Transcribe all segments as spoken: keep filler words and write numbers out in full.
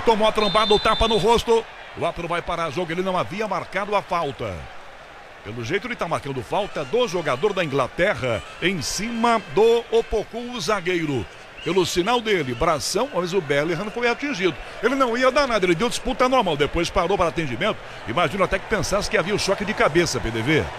tomou a trombada, o tapa no rosto. O árbitro vai parar o jogo, ele não havia marcado a falta. Pelo jeito ele está marcando falta do jogador da Inglaterra em cima do Opoku, o zagueiro. Pelo sinal dele, bração, mas o Bellingham foi atingido. Ele não ia dar nada, ele deu disputa normal, depois parou para atendimento. Imagino até que pensasse que havia o choque de cabeça, P D V.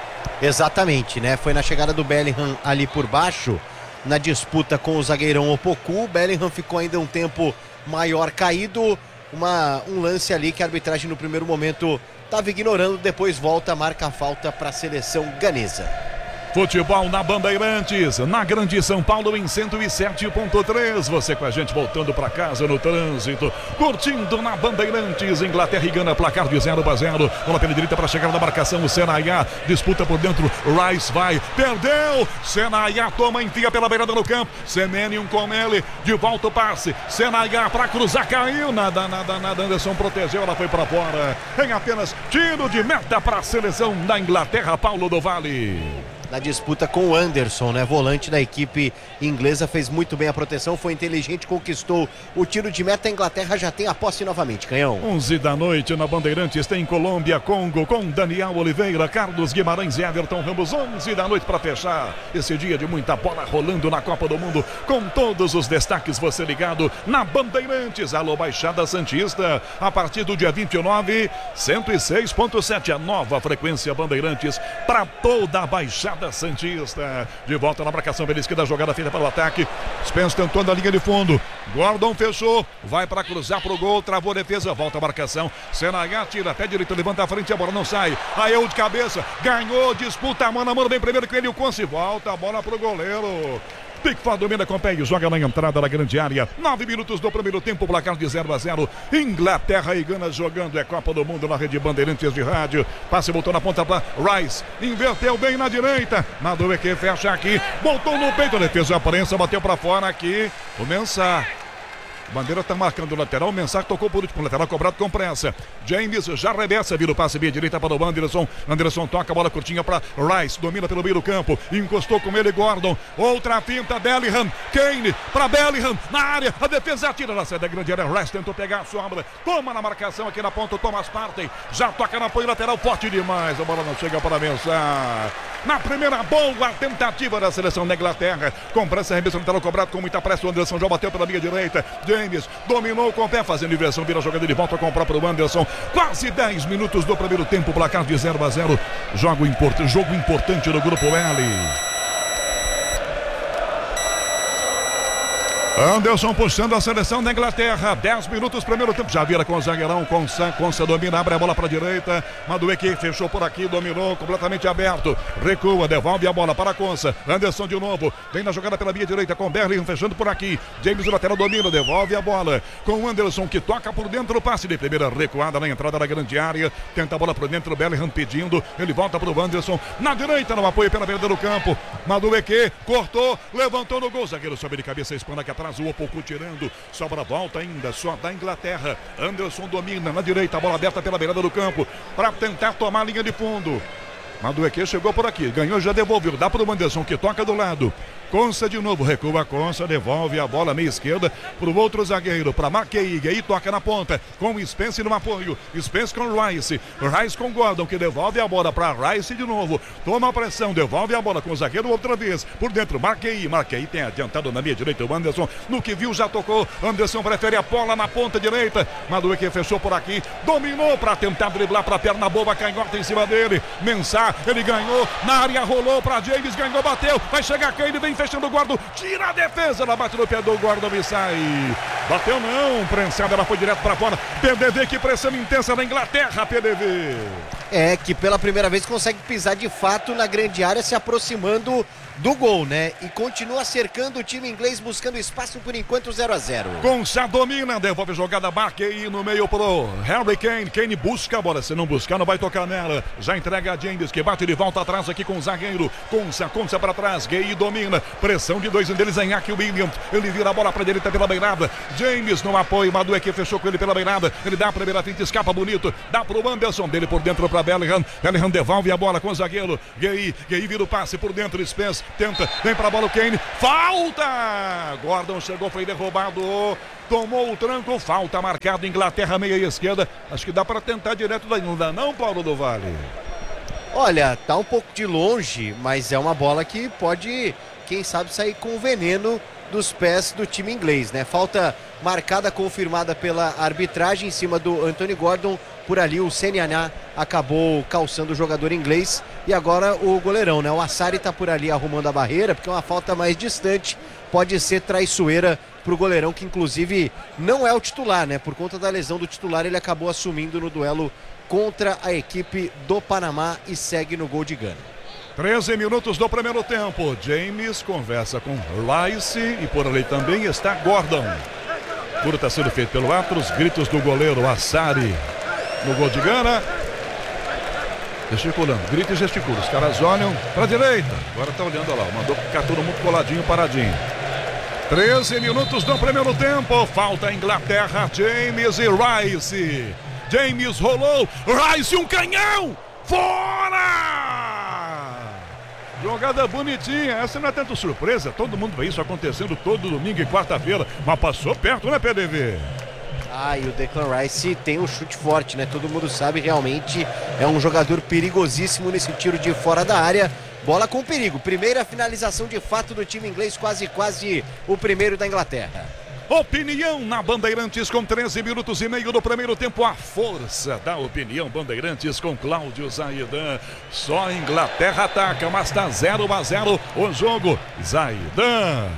Exatamente, né? Foi na chegada do Bellingham ali por baixo, na disputa com o zagueirão Opoku. O Bellingham ficou ainda um tempo maior caído. Uma, um lance ali que a arbitragem no primeiro momento estava ignorando, depois volta, marca a falta para a seleção ganesa. Futebol na Bandeirantes, na Grande São Paulo em cento e sete ponto três. Você com a gente voltando para casa no trânsito, curtindo na Bandeirantes. Inglaterra e Gana, placar de zero a zero. Bola pela direita para chegar na marcação. O Senayá disputa por dentro. Rice vai, perdeu. Senayá toma, enfia pela beirada no campo. Semenium com ele, de volta o passe. Senayá para cruzar, caiu. Nada, nada, nada. Anderson protegeu, ela foi para fora. Em apenas tiro de meta para a seleção da Inglaterra, Paulo do Vale. Na disputa com o Anderson, né? Volante da equipe inglesa, fez muito bem a proteção, foi inteligente, conquistou o tiro de meta. A Inglaterra já tem a posse novamente, Canhão. onze da noite na Bandeirantes, tem Colômbia, Congo, com Daniel Oliveira, Carlos Guimarães e Everton Ramos. onze da noite para fechar esse dia de muita bola rolando na Copa do Mundo, com todos os destaques. Você ligado na Bandeirantes. Alô, Baixada Santista, a partir do dia vinte e nove, cento e seis ponto sete, a nova frequência Bandeirantes para toda a Baixada Santista. De volta na marcação pela esquerda, jogada feita para o ataque. Spence tentou na linha de fundo. Gordon fechou, vai para cruzar pro gol, travou a defesa, volta a marcação. Senayá tira até direito, levanta a frente, a bola não sai. Aí eu de cabeça, ganhou, disputa mano a mano, vem primeiro com ele o Conce, volta a bola pro goleiro. Pickford domina com o pé e joga na entrada da grande área. Nove minutos do primeiro tempo, placar de zero a zero. Inglaterra e Gana jogando, é Copa do Mundo na rede Bandeirantes de rádio. Passe, voltou na ponta para Rice, inverteu bem na direita. Madueke fecha aqui, voltou no peito, a defesa, a prensa bateu para fora aqui. O Mensah. Bandeira está marcando o lateral, o Mensah tocou por último, lateral cobrado com pressa. James já reversa, vira o passe via direita para o Anderson. Anderson toca a bola curtinha para Rice, domina pelo meio do campo, encostou com ele Gordon. Outra finta, Bellingham, Kane para Bellingham, na área, a defesa atira na saída da grande área. Rice tentou pegar a sombra, toma na marcação aqui na ponta, Thomas Partey, já toca na apoio lateral, forte demais, a bola não chega para Mensah. Na primeira boa tentativa da seleção da Inglaterra, com pressa, arremesso lateral cobrado com muita pressa. O Anderson já bateu pela linha direita. James dominou com o pé, fazendo inversão, vira a jogada de volta com o próprio Anderson. Quase dez minutos do primeiro tempo, placar de zero a zero. Jogo, import... Jogo importante no grupo L. Anderson puxando a seleção da Inglaterra. dez minutos, primeiro tempo. Já vira com o zagueirão. Consa, Consa domina, abre a bola para a direita. Madueke fechou por aqui, dominou, completamente aberto. Recua, devolve a bola para Consa. Anderson de novo. Vem na jogada pela via direita com Bellingham fechando por aqui. James, o lateral, domina, devolve a bola. Com o Anderson que toca por dentro o passe de primeira recuada na entrada da grande área. Tenta a bola por dentro, Bellingham pedindo. Ele volta para o Anderson. Na direita, no apoio pela beirada do campo. Madueke cortou, levantou no gol. Zagueiro sobe de cabeça, espana aqui atrás. O Opoku tirando, sobra a volta ainda, só da Inglaterra. Anderson domina na direita, a bola aberta pela beirada do campo, para tentar tomar a linha de fundo. Madueke chegou por aqui, ganhou, já devolveu, dá para o Anderson que toca do lado. Consa de novo, recua Consa, devolve a bola meia esquerda para o outro zagueiro, para Mackay, aí toca na ponta, com o Spence no apoio, Spence com Rice, Rice com Gordon, que devolve a bola para Rice de novo, toma a pressão, devolve a bola com o zagueiro outra vez, por dentro, Mackay, Mackay tem adiantado na meia direita, o Anderson, no que viu já tocou, Anderson prefere a bola na ponta direita, Madueke fechou por aqui, dominou para tentar driblar para a perna boa, canhota em cima dele, Mensah, ele ganhou, na área rolou para James, ganhou, bateu, vai chegar Kane, vem fechando o Gordon, tira a defesa, ela bate no pé do Gordon e sai. Bateu não, prensada, ela foi direto para fora. P D V, que pressão intensa na Inglaterra, P D V. É, que pela primeira vez consegue pisar de fato na grande área, se aproximando do gol, né? E continua cercando o time inglês, buscando espaço por enquanto, zero a zero. Consa domina, devolve jogada, Mackay no meio pro Harry Kane. Kane busca a bola, se não buscar não vai tocar nela. Já entrega a James, que bate de volta atrás aqui com o zagueiro. Consa, Consa para trás, Gay domina. Pressão de dois deles em Aki Williams. Ele vira a bola para direita pela beirada. James no apoio, Madu que fechou com ele pela beirada, ele dá a primeira finta, escapa bonito, dá pro Anderson, dele por dentro pra Bellingham, Bellingham devolve a bola com o zagueiro, Gay, Gay vira o passe por dentro, Spence tenta, vem pra bola o Kane, falta! Gordon chegou, foi derrubado, tomou o tranco, falta marcado, Inglaterra meia e esquerda, acho que dá pra tentar direto daí, não dá não, Paulo do Vale? Olha, tá um pouco de longe, mas é uma bola que pode, quem sabe, sair com o veneno dos pés do time inglês, né? Falta marcada, confirmada pela arbitragem em cima do Anthony Gordon. Por ali o Senianá acabou calçando o jogador inglês e agora o goleirão, né? O Assari tá por ali arrumando a barreira, porque é uma falta mais distante, pode ser traiçoeira pro goleirão, que inclusive não é o titular, né? Por conta da lesão do titular, ele acabou assumindo no duelo contra a equipe do Panamá e segue no gol de Gana. treze minutos do primeiro tempo. James conversa com Rice e por ali também está Gordon. Tudo está sendo feito pelo árbitro, os gritos do goleiro Assari no gol de Gana. Gesticulando, grita e gesticula. Os caras olham para a direita. Agora está olhando lá, mandou ficar todo mundo coladinho, paradinho. treze minutos do primeiro tempo. Falta a Inglaterra, James e Rice. James rolou, Rice um canhão, fora! Jogada bonitinha, essa não é tanto surpresa, todo mundo vê isso acontecendo todo domingo e quarta-feira, mas passou perto, né, P D V? Ah, e o Declan Rice tem um chute forte, né? Todo mundo sabe, realmente é um jogador perigosíssimo nesse tiro de fora da área. Bola com perigo, primeira finalização de fato do time inglês, quase, quase o primeiro da Inglaterra. Opinião na Bandeirantes com treze minutos e meio do primeiro tempo. A força da opinião Bandeirantes com Cláudio Zaidan. Só a Inglaterra ataca, mas está zero a zero o jogo. Zaidan.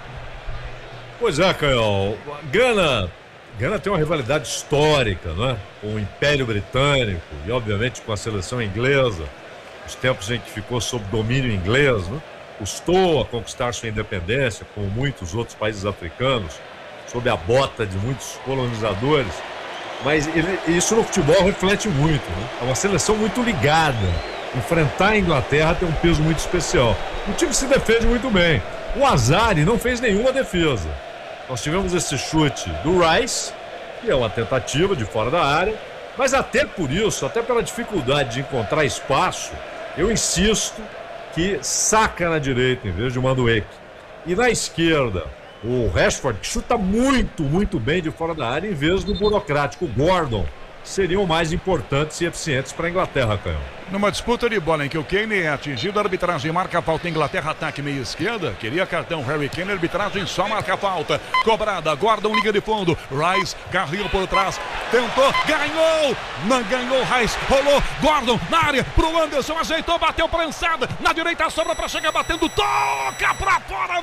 Pois é, Canhão. Gana, Gana tem uma rivalidade histórica, não é? Com o Império Britânico e, obviamente, com a seleção inglesa. Os tempos em que ficou sob domínio inglês, né? Custou a conquistar sua independência, como muitos outros países africanos, sob a bota de muitos colonizadores, mas ele, isso no futebol reflete muito, né? É uma seleção muito ligada. Enfrentar a Inglaterra tem um peso muito especial. O time se defende muito bem. O Assari não fez nenhuma defesa. Nós tivemos esse chute do Rice, que é uma tentativa de fora da área, mas até por isso, até pela dificuldade de encontrar espaço, eu insisto que saca na direita em vez de Madueke. E na esquerda, o Rashford, que chuta muito, muito bem de fora da área, em vez do burocrático Gordon, seriam mais importantes e eficientes para a Inglaterra, Canhão. Numa disputa de bola em que o Kane é atingido, a arbitragem marca a falta. Inglaterra ataque meia esquerda, queria cartão Harry Kane, a arbitragem só marca a falta. Cobrada, Gordon liga de fundo, Rice, carrinho por trás, tentou, ganhou, não ganhou, Rice, rolou, Gordon na área, pro Anderson, ajeitou, bateu prensada, na direita sobra para chegar batendo, toca pra fora,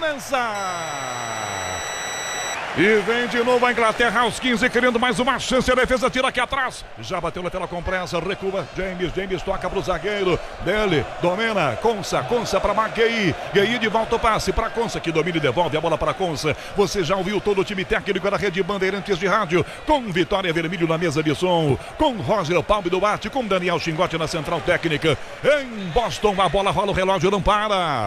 Mensah! E vem de novo a Inglaterra aos quinze, querendo mais uma chance. A defesa tira aqui atrás. Já bateu na tela com pressa, recua. James, James toca pro zagueiro. Dele, domina. Consa, Consa pra Gay. Gay de volta o passe pra Consa, que domina e devolve a bola pra Consa. Você já ouviu todo o time técnico da Rede Bandeirantes de Rádio. Com Vitória Vermelho na mesa de som. Com Roger Palme Duarte. Com Daniel Chingote na central técnica. Em Boston, a bola rola, o relógio não para.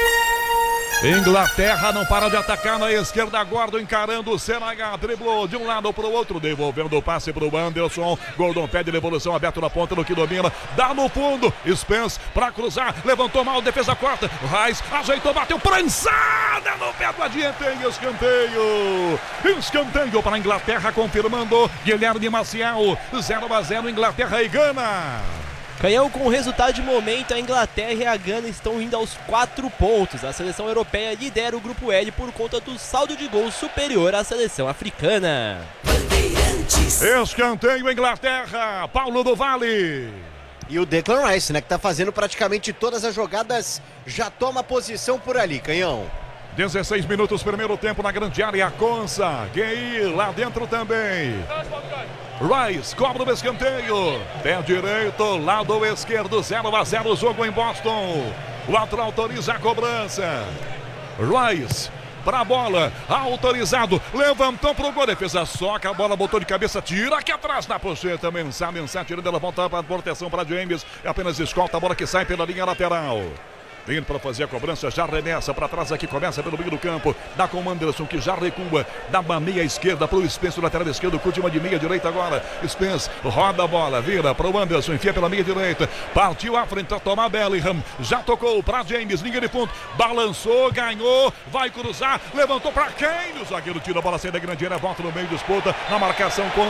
Inglaterra não para de atacar na esquerda, Gordon encarando o Senegal, driblou de um lado para o outro, devolvendo o passe para o Anderson. Gordon pede devolução, aberto na ponta no que domina, dá no fundo, Spence para cruzar, levantou mal, defesa corta, Rice ajeitou, bateu, prensada no pé do adiante, escanteio, escanteio para a Inglaterra, confirmando Guilherme Maciel, zero a zero Inglaterra e Gana. Canhão, com o resultado de momento, a Inglaterra e a Gana estão indo aos quatro pontos. A seleção europeia lidera o grupo L por conta do saldo de gols superior à seleção africana. Escanteio Inglaterra, Paulo do Vale. E o Declan Rice, né, que tá fazendo praticamente todas as jogadas, já toma posição por ali, Canhão. dezesseis minutos, primeiro tempo na grande área, Consa, Gay lá dentro também. Rice cobra o escanteio, pé direito, lado esquerdo, zero a zero, jogo em Boston. O outro autoriza a cobrança. Rice para a bola, autorizado, levantou pro gol, defesa soca, a bola botou de cabeça, tira aqui atrás na pocheta, Mensah, Mensah tirando ela, volta para proteção para James, é apenas escolta a bola que sai pela linha lateral. Vindo para fazer a cobrança, já remessa para trás aqui, começa pelo meio do campo. Dá com o Anderson, que já recua. Dá uma meia esquerda para o Spence, lateral esquerdo. Última de meia direita agora. Spence roda a bola, vira para o Anderson, enfia pela meia direita. Partiu à frente para tomar Bellingham. Já tocou para James, linha de ponto. Balançou, ganhou, vai cruzar. Levantou para Kane. O zagueiro tira a bola, sai da grande área, volta no meio, disputa na marcação com